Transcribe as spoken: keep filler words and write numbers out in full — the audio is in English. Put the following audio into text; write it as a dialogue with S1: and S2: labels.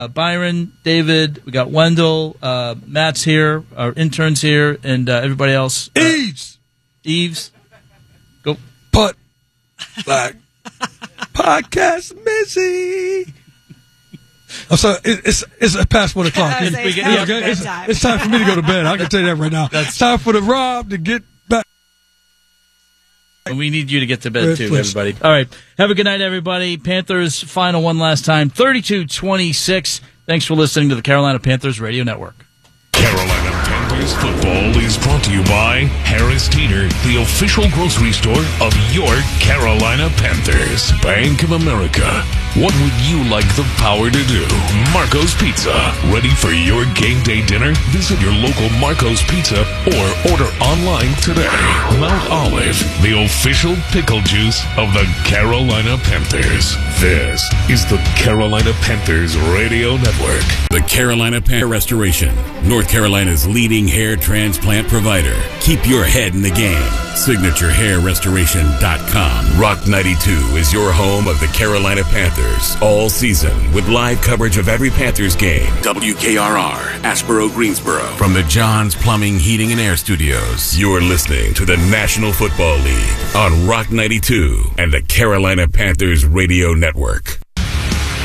S1: uh, Byron, David, we got Wendell, uh, Matt's here, our interns here, and uh, everybody else. Uh,
S2: Eves.
S1: Eves. Go.
S2: Put. Black. Podcast Missy. I'm sorry, it, it's it's past one o'clock.
S3: I was
S2: It's,
S3: saying,
S2: it's,
S3: it's
S2: it's,
S3: bedtime.
S2: it's time for me to go to bed. I can tell you that right now.
S1: That's-
S2: It's time for the Rob to get back.
S1: And we need you to get to bed, too,
S2: Please.
S1: everybody. All right. Have a good night, everybody. Panthers final one last time, thirty-two twenty-six. Thanks for listening to the Carolina Panthers Radio Network.
S4: Carolina Panthers football is brought to you by Harris Teeter, the official grocery store of your Carolina Panthers. Bank of America. What would you like the power to do? Marco's Pizza. Ready for your game day dinner? Visit your local Marco's Pizza or order online today. Mount Olive, the official pickle juice of the Carolina Panthers. This is the Carolina Panthers Radio Network.
S5: The Carolina Panther Restoration, North Carolina's leading hair transplant provider. Keep your head in the game. signature hair restoration dot com. Rock ninety-two is your home of the Carolina Panthers all season with live coverage of every Panthers game. W K R R, Ashboro, Greensboro. From the John's Plumbing, Heating, and Air Studios. You're listening to the National Football League on Rock ninety-two and the Carolina Panthers Radio Network.